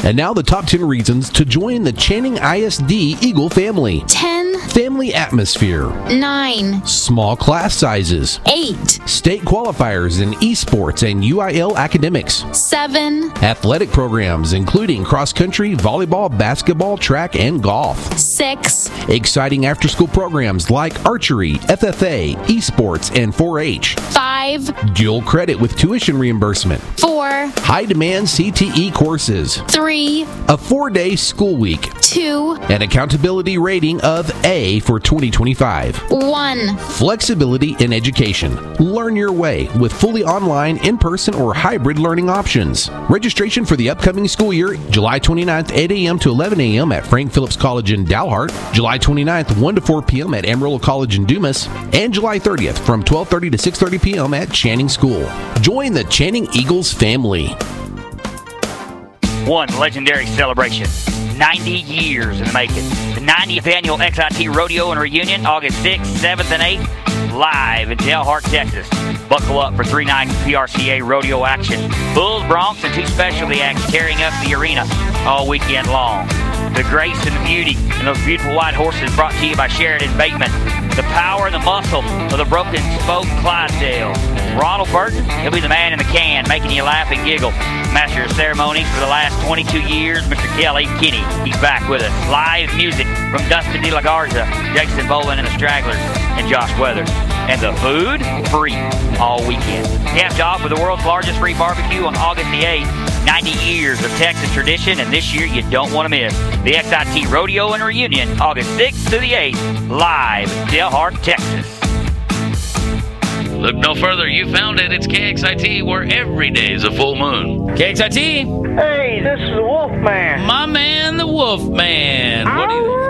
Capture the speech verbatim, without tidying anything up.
And now the top ten reasons to join the Channing I S D Eagle family. ten. Family atmosphere. nine. Small class sizes. eight. State qualifiers in esports and U I L academics. seven. Athletic programs including cross-country, volleyball, basketball, track, and golf. six. Exciting after-school programs like archery, F F A, esports, and four H. five. Dual credit with tuition reimbursement. four. High-demand C T E courses. three. A four-day school week. two. An accountability rating of A for twenty twenty-five. one. Flexibility in education. Learn your way with fully online, in-person, or hybrid learning options. Registration for the upcoming school year, July twenty-ninth, eight a.m. to eleven a.m. at Frank Phillips College in Dalhart, July twenty-ninth, one to four p.m. at Amarillo College in Dumas, and July thirtieth from twelve thirty to six thirty p.m. at Channing School. Join the Channing Eagles family. One legendary celebration. ninety years in the making. The ninetieth annual X I T Rodeo and Reunion, August sixth, seventh, and eighth, live in Dalhart, Texas. Buckle up for three nights of P R C A rodeo action. Bulls, Broncs, and two specialty acts tearing up the arena all weekend long. The grace and the beauty and those beautiful white horses brought to you by Sheridan Bateman. The power and the muscle of the broken spoke Clydesdale. Ronald Burton, he'll be the man in the can, making you laugh and giggle. Master of ceremonies for the last twenty-two years, Mister Kelly Kinney. He's back with us. Live music from Dustin De La Garza, Jason Bowen and the Stragglers, and Josh Weathers. And the food, free all weekend. Capped off with the world's largest free barbecue on August the eighth. ninety years of Texas tradition, and this year you don't want to miss. The X I T Rodeo and Reunion, August sixth to the eighth, live in Dalhart, Texas. Look no further. You found it. It's K X I T, where every day is a full moon. K X I T. Hey, this is the Wolfman. My man, the Wolfman. What do you...